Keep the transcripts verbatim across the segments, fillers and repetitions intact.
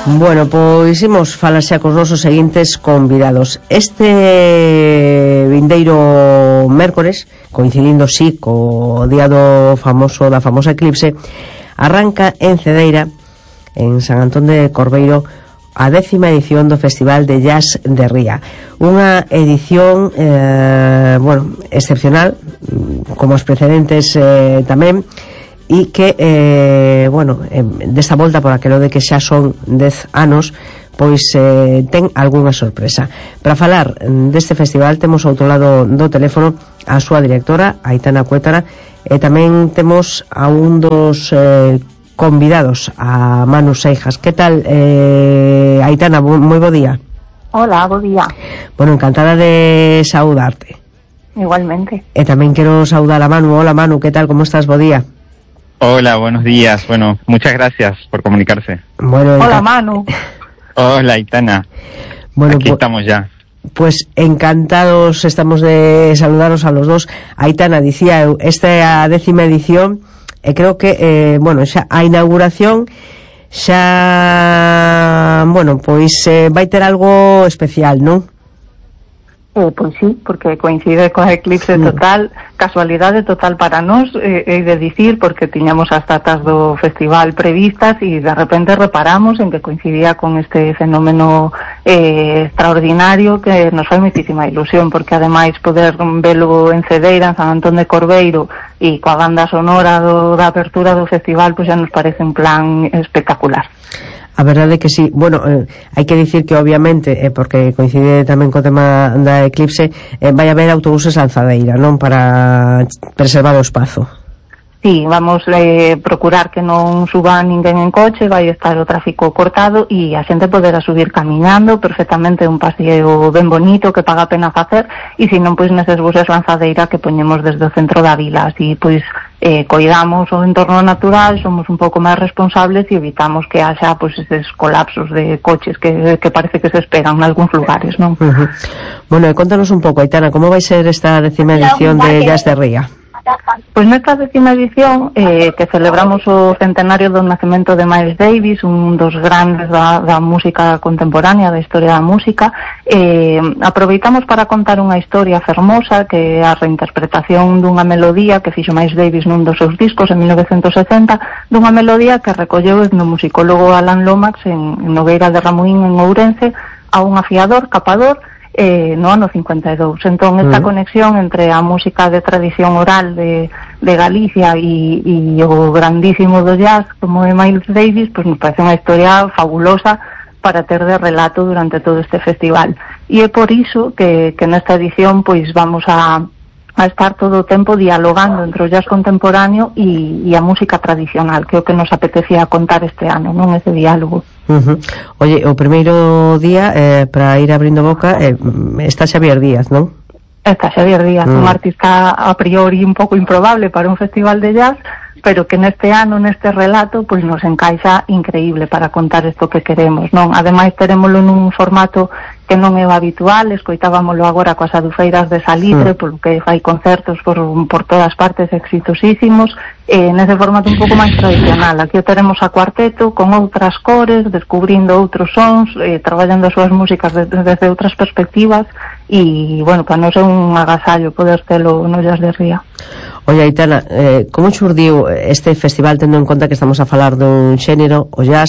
Bueno, pois imos falar xa cos nosos seguintes convidados. Este vindeiro mércores, coincidindo sí co día do famoso da famosa eclipse, arranca en Cedeira, en San Antón de Corveiro, a décima edición do Festival de Jazz de Ría. Unha edición eh, bueno, excepcional, como os precedentes eh, tamén, e que, eh, bueno, eh, desta volta, por aquelo de que xa son dez anos, pois eh, ten algunha sorpresa. Para falar deste festival temos ao outro lado do teléfono a súa directora, Aitana Cuétara, e tamén temos a un dos eh, convidados, a Manu Seijas. Que tal, eh, Aitana? Moi bo día. Hola, bo día. Bueno, encantada de saudarte. Igualmente. E tamén quero saudar a Manu. Hola, Manu, que tal? Como estás? Bo día. Hola, buenos días. Bueno, muchas gracias por comunicarse. Bueno, hola, Manu. Hola, Aitana. Bueno, aquí pues, estamos ya. Pues encantados estamos de saludaros a los dos. Aitana, dicía eu, esta décima edición, e eh, creo que, eh, bueno, xa a inauguración xa, bueno, pois eh, vai ter algo especial, non? Eh, pois sí, porque coincide coa eclipse total, casualidade total para nós, eh, hei de dicir, porque tiñamos as datas do festival previstas e de repente reparamos en que coincidía con este fenómeno eh, extraordinario que nos fai moitísima ilusión, porque ademais poder velo en Cedeira, en San Antón de Corveiro, e coa banda sonora do, da apertura do festival, pois xa nos parece un plan espectacular. A verdade é que sí. Bueno, eh, hai que dicir que obviamente, eh, porque coincide tamén co tema da eclipse, eh, vai haber autobuses lanzadeira, non? Para preservar o espazo. Sí, vamos eh, procurar que non suba ninguén en coche, vai estar o tráfico cortado e a xente poderá subir camiñando perfectamente, un paseo ben bonito que paga a pena facer, e se non, pois neses buses lanzadeira que poñemos desde o centro da vila, así pois eh, coidamos o entorno natural, somos un pouco máis responsables e evitamos que haxa pois eses colapsos de coches que, que parece que se esperan en algúns lugares, non? Uh-huh. Bueno, e contanos un pouco, Aitana, como vai ser esta décima edición de Jazz de Ría? Pois nesta décima edición eh, que celebramos o centenario do nacemento de Miles Davis, un dos grandes da, da música contemporánea, da historia da música, eh, aproveitamos para contar unha historia fermosa que é a reinterpretación dunha melodía que fixo Miles Davis nun dos seus discos en mil novecentos setenta, dunha melodía que recolleu o etnomusicólogo Alan Lomax en, en Nogueira de Ramuín, en Ourense, a un afiador, capador, Eh, no ano cincuenta e dous. Entón, esta mm. conexión entre a música de tradición oral de, de Galicia e, e o grandísimo do jazz como é Miles Davis, pues nos parece unha historia fabulosa para ter de relato durante todo este festival. E é por iso que, que nesta edición pois vamos a, a estar todo o tempo dialogando entre o jazz contemporáneo e, e a música tradicional, que é o que nos apetecía contar este ano, non? Ese diálogo. Uh-huh. Oye, o primeiro día eh, para ir abrindo boca eh, está Xavier Díaz, non? Está Xavier Díaz, uh-huh. un artista a priori un pouco improbable para un festival de jazz, pero que neste ano, neste relato, pois nos encaixa increíble para contar isto que queremos, non? Ademais, terémolo nun formato que non é o habitual, escoitábamolo agora coas adufeiras de Salitre, uh-huh. polo que fai concertos por, por todas partes exitosísimos, e nese formato un pouco máis tradicional. Aquí o teremos a cuarteto, con outras cores, descubrindo outros sons, eh, traballando as súas músicas desde, desde outras perspectivas, e, bueno, para nós é un agasallo poder telo no Jazz de Ría. Oye, Aitana, eh, como xurdiu este festival, tendo en conta que estamos a falar dun xénero, o jazz,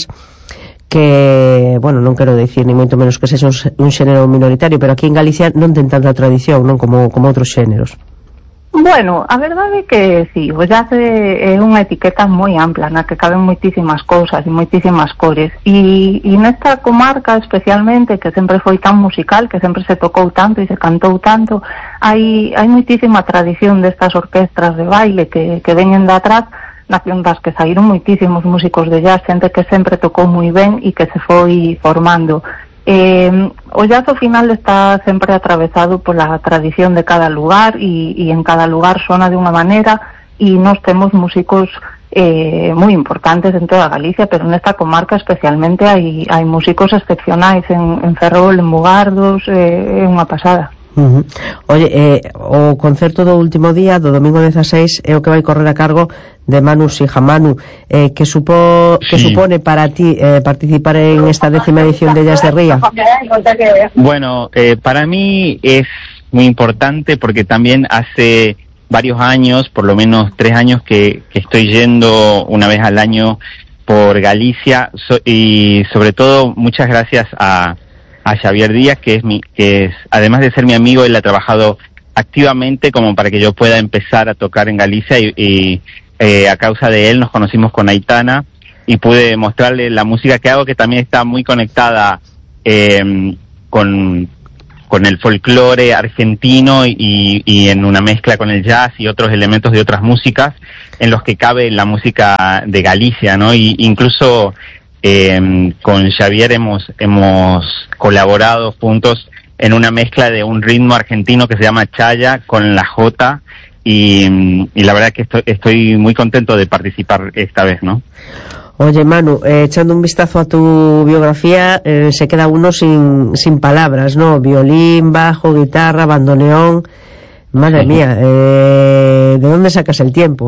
que, bueno, non quero dicir ni moito menos que sexa un xénero minoritario, pero aquí en Galicia non ten tanta tradición, non, como, como outros xéneros. Bueno, a verdade é que sí, o jazz é unha etiqueta moi ampla na que caben moitísimas cousas e moitísimas cores, e, e nesta comarca especialmente, que sempre foi tan musical, que sempre se tocou tanto e se cantou tanto, hai, hai moitísima tradición destas orquestras de baile que, que veñen de atrás, nación das que saíron moitísimos músicos de jazz, xente que sempre tocou moi ben e que se foi formando. Eh, o jazz ao final está sempre atravesado pola tradición de cada lugar e, e en cada lugar sona de unha maneira, e nós temos músicos eh, moi importantes en toda Galicia, pero nesta comarca especialmente hai, hai músicos excepcionais en, en Ferrol, en Mugardos, eh, é unha pasada. Uh-huh. Oye, eh, o concerto do último día, do domingo dezaseis, é o que vai correr a cargo de Manu Sija. Manu, eh, que, supo, que sí. supone para ti eh, participar en esta décima edición de Jazz de Ría? Bueno, eh, para mí es muy importante porque también hace varios años, por lo menos tres años que, que estoy yendo una vez al año por Galicia, so, y sobre todo muchas gracias a a Xavier Díaz, que es mi, que es, además de ser mi amigo, él ha trabajado activamente como para que yo pueda empezar a tocar en Galicia, y, y eh, a causa de él nos conocimos con Aitana y pude mostrarle la música que hago, que también está muy conectada eh, con, con el folclore argentino y, y en una mezcla con el jazz y otros elementos de otras músicas en los que cabe la música de Galicia, ¿no? Y incluso Eh, con Xavier hemos hemos colaborado juntos en una mezcla de un ritmo argentino que se llama chaya con la jota, y, y la verdad que estoy, estoy muy contento de participar esta vez, ¿no? Oye, Manu, eh, echando un vistazo a tu biografía, eh, se queda uno sin, sin palabras, ¿no? Violín, bajo, guitarra, bandoneón. Madre sí. mía, eh, ¿de dónde sacas el tiempo?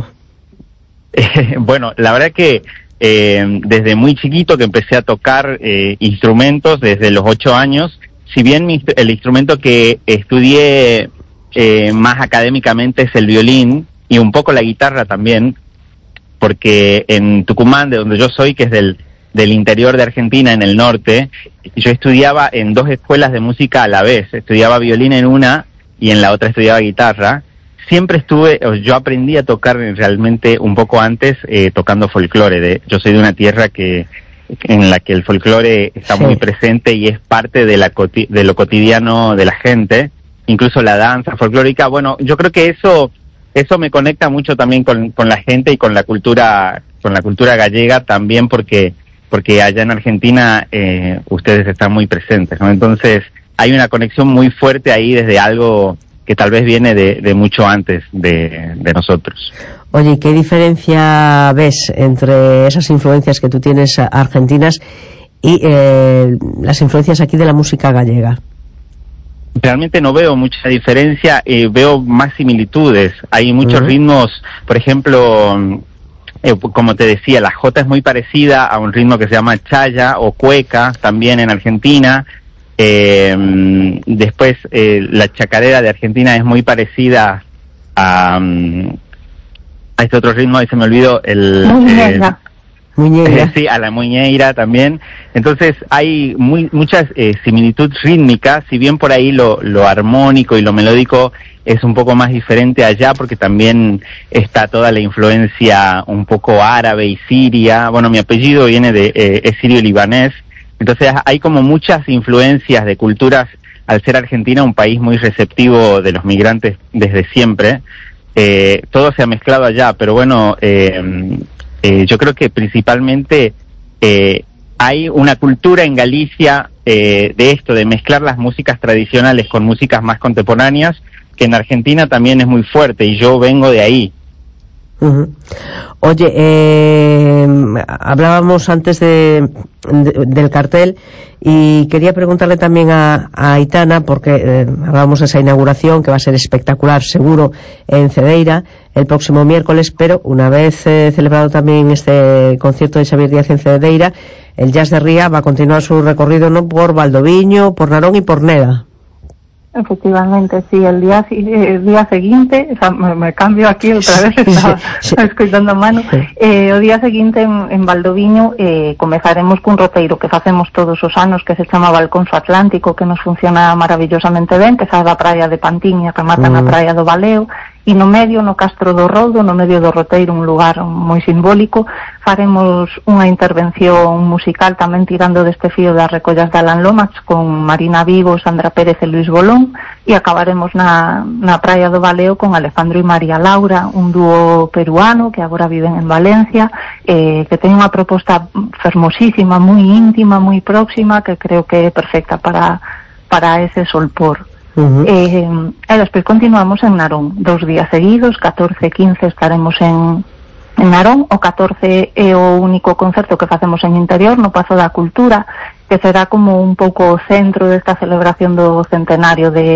Eh, bueno, la verdad que Eh, desde muy chiquito que empecé a tocar eh, instrumentos, desde los ocho años, si bien mi, el instrumento que estudié eh, más académicamente es el violín y un poco la guitarra también, porque en Tucumán, de donde yo soy, que es del, del interior de Argentina, en el norte, yo estudiaba en dos escuelas de música a la vez, estudiaba violín en una y en la otra estudiaba guitarra. Siempre estuve, yo aprendí a tocar realmente un poco antes eh, tocando folclore. De, yo soy de una tierra que en la que el folclore está sí. muy presente y es parte de, la, de lo cotidiano de la gente, incluso la danza folclórica. Bueno, yo creo que eso eso me conecta mucho también con, con la gente y con la cultura con la cultura gallega también, porque porque allá en Argentina eh, ustedes están muy presentes, ¿no? Entonces hay una conexión muy fuerte ahí desde algo que tal vez viene de, de mucho antes de, de nosotros. Oye, ¿qué diferencia ves entre esas influencias que tú tienes argentinas y eh, las influencias aquí de la música gallega? Realmente no veo mucha diferencia, eh, veo más similitudes. Hay muchos uh-huh. ritmos, por ejemplo, eh, como te decía, la jota es muy parecida a un ritmo que se llama chaya o cueca, también en Argentina. Eh, después eh, la chacarera de Argentina es muy parecida a, a este otro ritmo, y se me olvidó el... Muñeira. Eh, Muñeira. Sí, a la muñeira también. Entonces hay muy muchas eh, similitudes rítmicas, si bien por ahí lo, lo armónico y lo melódico es un poco más diferente allá, porque también está toda la influencia un poco árabe y siria. Bueno, mi apellido viene de eh, es sirio-libanés. Entonces hay como muchas influencias de culturas, al ser Argentina un país muy receptivo de los migrantes desde siempre. Eh, todo se ha mezclado allá, pero bueno, eh, eh, yo creo que principalmente eh, hay una cultura en Galicia eh, de esto, de mezclar las músicas tradicionales con músicas más contemporáneas, que en Argentina también es muy fuerte, y yo vengo de ahí. Uh-huh. Oye, eh, hablábamos antes de, de, del cartel, y quería preguntarle también a, a Aitana, porque eh, hablábamos de esa inauguración que va a ser espectacular, seguro, en Cedeira el próximo miércoles, pero una vez eh, celebrado también este concierto de Xavier Díaz en Cedeira, el Jazz de Ría va a continuar su recorrido, ¿no?, por Valdoviño, por Narón y por Neda. Efectivamente, sí, el día el día seguinte, o sea, me, me cambio aquí outra vez, estaba sí, sí. escoitando a Manu, sí. eh, o día seguinte en, en Valdoviño eh, comezaremos cun roteiro que facemos todos os anos, que se chama Balcónso Atlántico, que nos funciona maravillosamente ben, que sai da praia de Pantiña, que mata mm. na praia do Baleo, e no medio, no Castro do Roldo, no medio do roteiro, un lugar moi simbólico, faremos unha intervención musical tamén tirando deste fío das recollas de Alan Lomax con Marina Vigo, Sandra Pérez e Luis Bolón, e acabaremos na, na praia do Baleo con Alejandro e María Laura, un dúo peruano que agora viven en Valencia, eh, que ten unha proposta fermosísima, moi íntima, moi próxima, que creo que é perfecta para, para ese solpor. Uh-huh. Eh, e despois continuamos en Narón dos días seguidos, catorce e quince estaremos en, en Narón. O catorce é o único concerto que facemos en interior, no Pazo da Cultura, que será como un pouco o centro desta celebración do centenario de,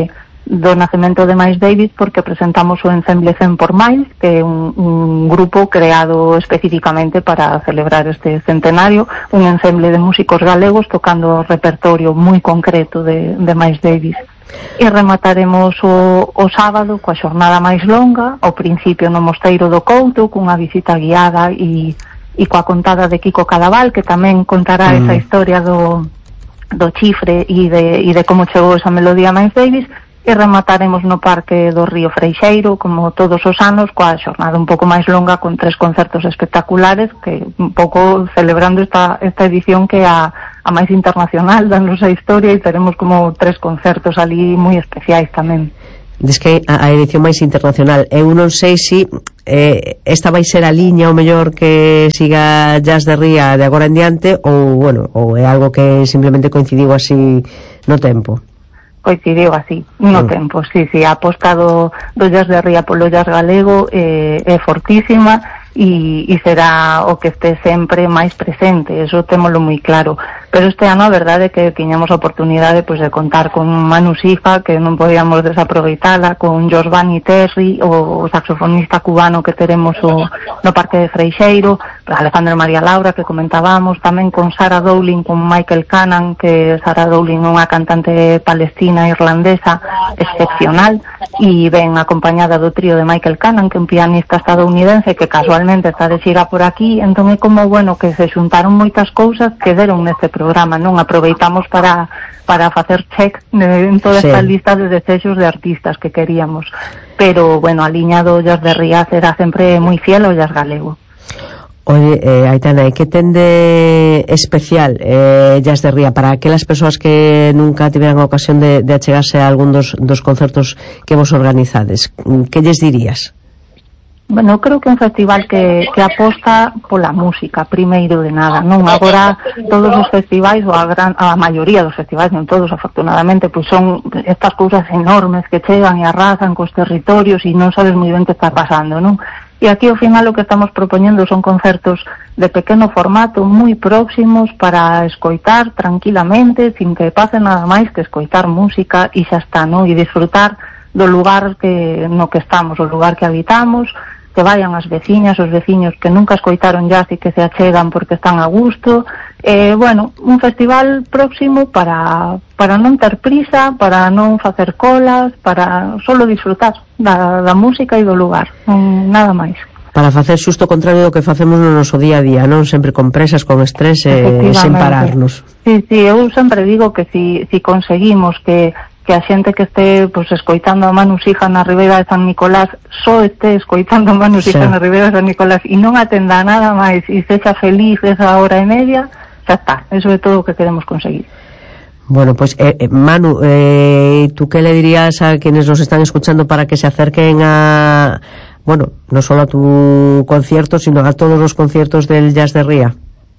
do nacemento de Miles Davis, porque presentamos o ensemble cen por Miles, que é un, un grupo creado especificamente para celebrar este centenario, un ensemble de músicos galegos tocando repertorio moi concreto de, de Miles Davis. E remataremos o, o sábado coa xornada máis longa, ao principio no Mosteiro do Couto, cunha visita guiada e, e coa contada de Kiko Cadaval, que tamén contará mm. esa historia do, do chifre e de, e de como chegou esa melodía a Miles Davis. E remataremos no Parque do Río Freixeiro, como todos os anos, coa xornada un pouco máis longa, con tres concertos espectaculares, que un pouco celebrando esta, esta edición que é a, a máis internacional da nosa historia, e teremos como tres concertos ali moi especiais tamén. Diz que a, a edición máis internacional. Eu non sei se eh, esta vai ser a liña o mellor que siga Jazz de Ría de agora en diante, ou, bueno, ou é algo que simplemente coincidiu así no tempo. Coincidiu así, no mm. tempo, sí, sí, a aposta do, do Jazz de Ría polo jazz galego eh, é fortísima, e, e será o que este sempre máis presente, eso témolo moi claro. Pero este ano a verdade é que tiñamos a oportunidade pois, de contar con Manu Sifa, que non podíamos desaproveitala, con Josvani Terry, o saxofonista cubano que teremos o, no Parque de Freixeiro, Alejandro María Laura, que comentábamos, tamén con Sarah Dowling, con Michael Cannan, que Sarah Dowling é unha cantante palestina irlandesa excepcional, e ven acompañada do trío de Michael Cannan, que é un pianista estadounidense que casualmente está de xira por aquí. Entón é como, bueno, que se xuntaron moitas cousas que deron neste programa, non? Aproveitamos para para facer check en toda esta sí. lista de desexos de artistas que queríamos. Pero, bueno, a liña do Jazz de Ría será sempre moi fiel ao jazz galego. Oye, eh, Aitana, e que ten de especial eh, Jazz de Ría para aquelas persoas que nunca tiveran a ocasión de, de achegarse a algún dos, dos concertos que vos organizades? Que lles dirías? Bueno, creo que é un festival que, que aposta pola música, primeiro de nada, non? Agora todos os festivais, ou a, gran, a maioría dos festivais, non todos, afortunadamente, pois son estas cousas enormes que chegan e arrasan cos territorios e non sabes moi ben que está pasando, non? E aquí ao final o que estamos propoñendo son concertos de pequeno formato, moi próximos, para escoitar tranquilamente, sin que pase nada máis que escoitar música e xa está, non? E disfrutar do lugar que no que estamos, o lugar que habitamos, que vayan as veciñas, os veciños que nunca escoitaron jazz e que se achegan porque están a gusto. Eh, bueno, un festival próximo para para non ter prisa, para non facer colas, para solo disfrutar da, da música e do lugar, non, nada máis. Para facer xusto o contrario do que facemos no noso día a día, non? Sempre con presas, con estrés e sen pararnos. Sí, sí, eu sempre digo que si, si conseguimos que que a xente que este pues, escoitando a Manu Sija na Ribeira de San Nicolás só este escoitando a Manu Sija sí. na Ribeira de San Nicolás e non atenda nada máis e sexa feliz esa hora e media, xa está, eso é todo o que queremos conseguir. Bueno, pues eh, eh, Manu, eh, ¿tú qué le dirías a quienes nos están escuchando para que se acerquen a, bueno, no solo a tu concierto, sino a todos los conciertos del Jazz de Ría?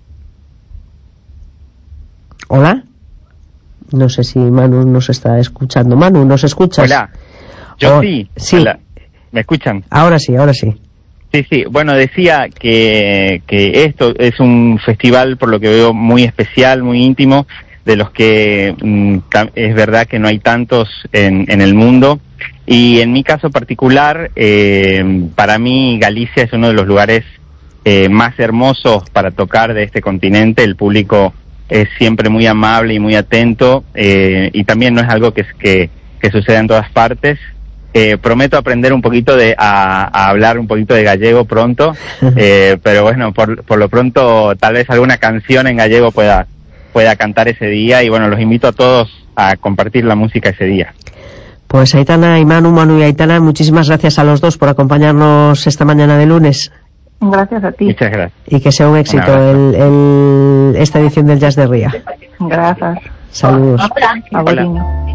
¿Hola? No sé si Manu nos está escuchando. Manu, ¿nos escuchas? Hola, yo oh, sí. sí. Hola. ¿Me escuchan? Ahora sí, ahora sí. Sí, sí. Bueno, decía que, que esto es un festival, por lo que veo, muy especial, muy íntimo, de los que mm, es verdad que no hay tantos en, en el mundo. Y en mi caso particular, eh, para mí Galicia es uno de los lugares eh, más hermosos para tocar de este continente. El público es siempre muy amable y muy atento, eh, y también no es algo que, que, que suceda en todas partes. Eh, prometo aprender un poquito de a, a hablar un poquito de gallego pronto, eh, pero bueno, por, por lo pronto tal vez alguna canción en gallego pueda, pueda cantar ese día, y bueno, los invito a todos a compartir la música ese día. Pues Aitana y Manu, Manu y Aitana, muchísimas gracias a los dos por acompañarnos esta mañana de lunes. Gracias a ti. Muchas gracias. Y que sea un éxito un el, el, esta edición del Jazz de Ría. Gracias. Saludos. Hola.